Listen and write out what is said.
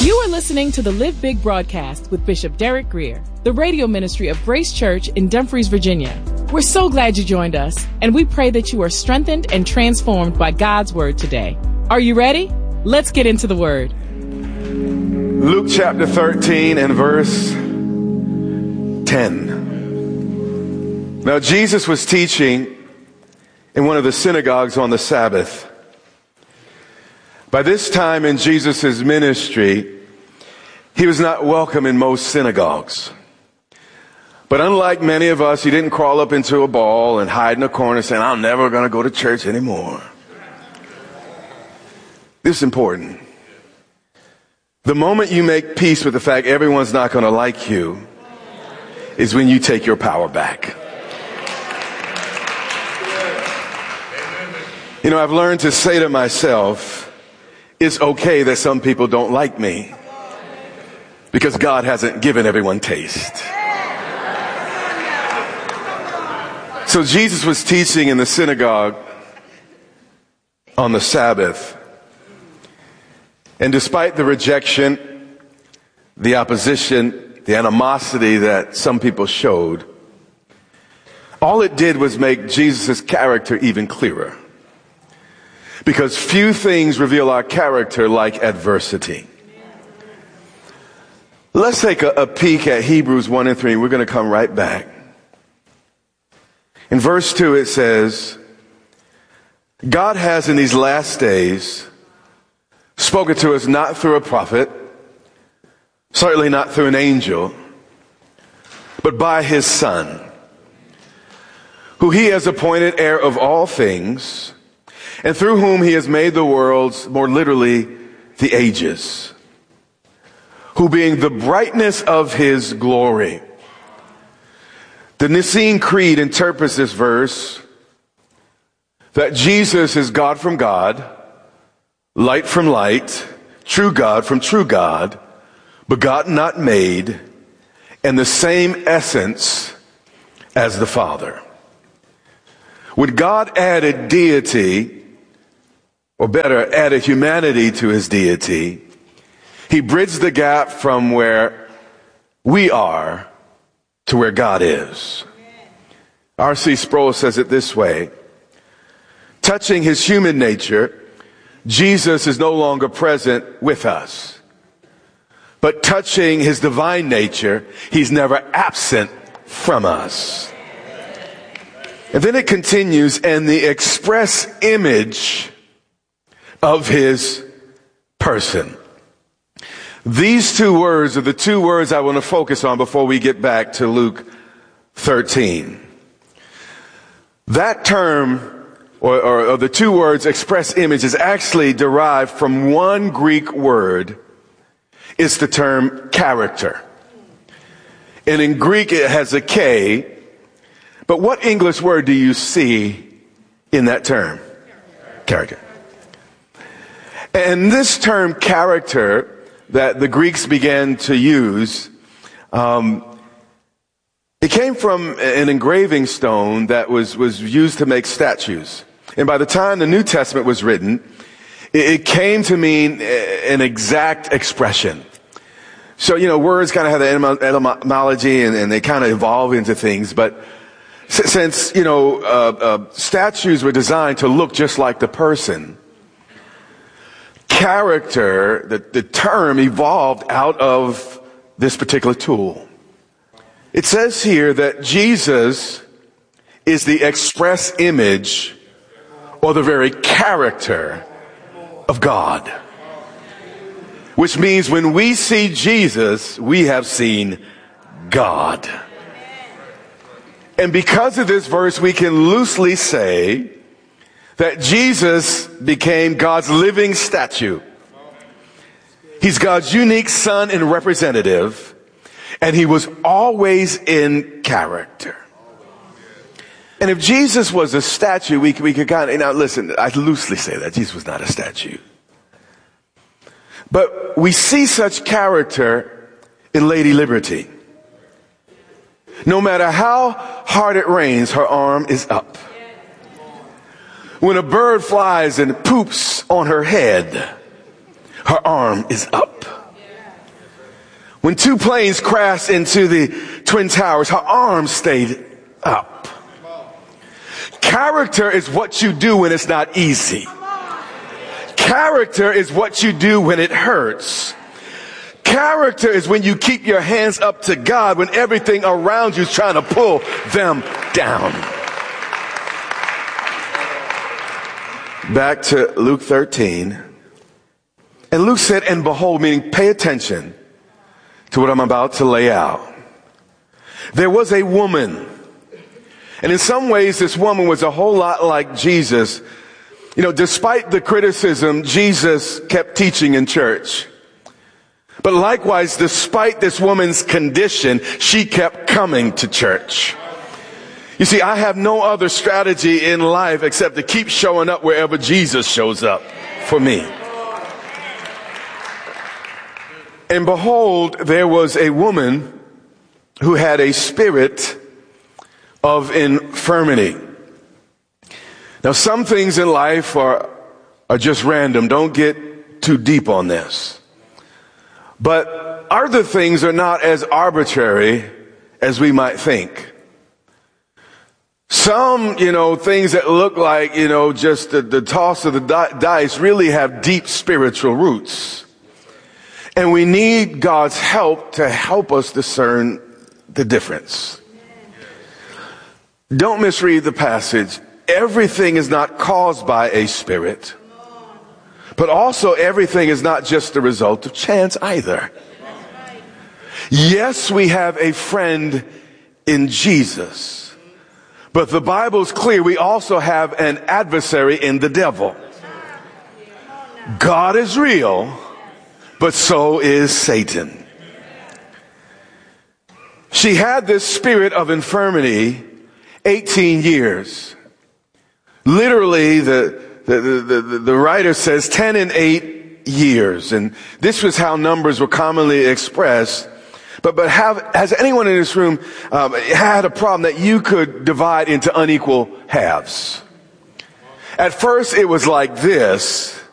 You are listening to the Live Big broadcast with Bishop Derek Greer, the radio ministry of Grace Church in Dumfries, Virginia. We're so glad you joined us, and we pray that you are strengthened and transformed by God's word today. Are you ready? Let's get into the word. Luke chapter 13 and verse 10. Now Jesus was teaching in one of the synagogues on the Sabbath. By this time in Jesus' ministry, he was not welcome in most synagogues. But unlike many of us, he didn't crawl up into a ball and hide in a corner saying, I'm never going to go to church anymore. This is important. The moment you make peace with the fact everyone's not going to like you is when you take your power back. You know, I've learned to say to myself, it's okay that some people don't like me because God hasn't given everyone taste. So Jesus was teaching in the synagogue on the Sabbath. And despite the rejection, the opposition, the animosity that some people showed, all it did was make Jesus' character even clearer. Because few things reveal our character like adversity. Let's take a peek at Hebrews 1 and 3. We're going to come right back. In verse 2 it says, God has in these last days spoken to us not through a prophet, certainly not through an angel, but by his Son, who he has appointed heir of all things, and through whom he has made the worlds, more literally, the ages, who being the brightness of his glory. The Nicene Creed interprets this verse that Jesus is God from God, light from light, true God from true God, begotten not made, and the same essence as the Father. When God added deity, or better, added humanity to his deity, he bridged the gap from where we are to where God is. R.C. Sproul says it this way: touching his human nature, Jesus is no longer present with us. But touching his divine nature, he's never absent from us. And then it continues, and the express image of his person. These two words are the two words I want to focus on before we get back to Luke 13. That term, or the two words express image, is actually derived from one Greek word. It's the term character. And in Greek it has a K. But what English word do you see in that term? Character. And this term character that the Greeks began to use, it came from an engraving stone that was used to make statues. And by the time the New Testament was written, it came to mean an exact expression. So, you know, words kind of have the etymology and they kind of evolve into things. But since, you know, statues were designed to look just like the person, character, the term evolved out of this particular tool. It says here that Jesus is the express image or the very character of God. Which means when we see Jesus, we have seen God. And because of this verse, we can loosely say that Jesus became God's living statue. He's God's unique son and representative, and he was always in character. And if Jesus was a statue, we could kind of, now listen, I loosely say that Jesus was not a statue. But we see such character in Lady Liberty. No matter how hard it rains, her arm is up. When a bird flies and poops on her head, her arm is up. When two planes crashed into the Twin Towers, her arms stayed up. Character is what you do when it's not easy. Character is what you do when it hurts. Character is when you keep your hands up to God when everything around you is trying to pull them down. Back to Luke 13. And Luke said, and behold, meaning pay attention to what I'm about to lay out. There was a woman. And in some ways, this woman was a whole lot like Jesus. You know, despite the criticism, Jesus kept teaching in church. But likewise, despite this woman's condition, she kept coming to church. You see, I have no other strategy in life except to keep showing up wherever Jesus shows up for me. And behold, there was a woman who had a spirit of infirmity. Now, some things in life are just random. Don't get too deep on this. But other things are not as arbitrary as we might think. Some, things that look like, just the toss of the dice really have deep spiritual roots. And we need God's help to help us discern the difference. Don't misread the passage. Everything is not caused by a spirit, but also everything is not just the result of chance either. Yes, we have a friend in Jesus, but the Bible's clear we also have an adversary in the devil. God is real, but so is Satan. She had this spirit of infirmity 18 years. Literally, the writer says 10 and 8 years. And this was how numbers were commonly expressed. But has anyone in this room had a problem that you could divide into unequal halves? At first, it was like this.